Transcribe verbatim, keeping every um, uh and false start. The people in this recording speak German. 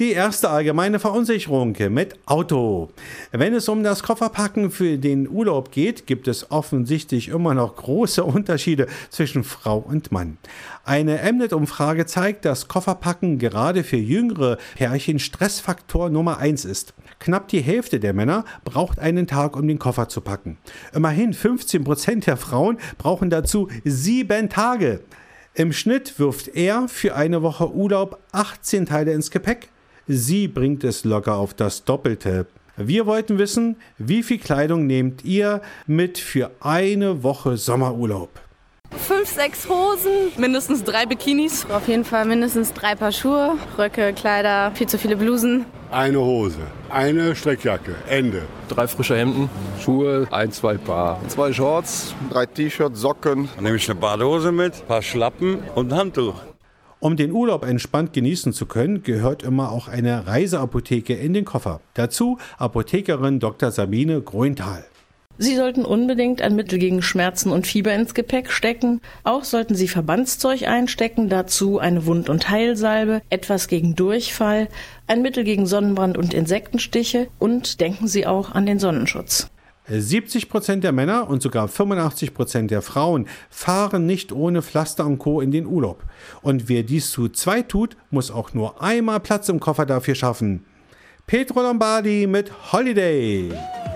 Die erste allgemeine Verunsicherung mit Auto. Wenn es um das Kofferpacken für den Urlaub geht, gibt es offensichtlich immer noch große Unterschiede zwischen Frau und Mann. Eine Mnet-Umfrage zeigt, dass Kofferpacken gerade für jüngere Pärchen Stressfaktor Nummer eins ist. Knapp die Hälfte der Männer braucht einen Tag, um den Koffer zu packen. Immerhin fünfzehn Prozent der Frauen brauchen dazu sieben Tage. Im Schnitt wirft er für eine Woche Urlaub achtzehn Teile ins Gepäck. Sie bringt es locker auf das Doppelte. Wir wollten wissen, wie viel Kleidung nehmt ihr mit für eine Woche Sommerurlaub? Fünf, sechs Hosen, mindestens drei Bikinis. Auf jeden Fall mindestens drei Paar Schuhe, Röcke, Kleider, viel zu viele Blusen. Eine Hose, eine Streckjacke, Ende. Drei frische Hemden, Schuhe, ein, zwei Paar. Zwei Shorts, drei T-Shirts, Socken. Dann nehme ich eine Badehose mit, ein paar Schlappen und ein Handtuch. Um den Urlaub entspannt genießen zu können, gehört immer auch eine Reiseapotheke in den Koffer. Dazu Apothekerin Doktor Sabine Grönthal. Sie sollten unbedingt ein Mittel gegen Schmerzen und Fieber ins Gepäck stecken. Auch sollten Sie Verbandszeug einstecken, dazu eine Wund- und Heilsalbe, etwas gegen Durchfall, ein Mittel gegen Sonnenbrand und Insektenstiche und denken Sie auch an den Sonnenschutz. siebzig Prozent der Männer und sogar fünfundachtzig Prozent der Frauen fahren nicht ohne Pflaster und Co. in den Urlaub. Und wer dies zu zweit tut, muss auch nur einmal Platz im Koffer dafür schaffen. Pietro Lombardi mit Holiday.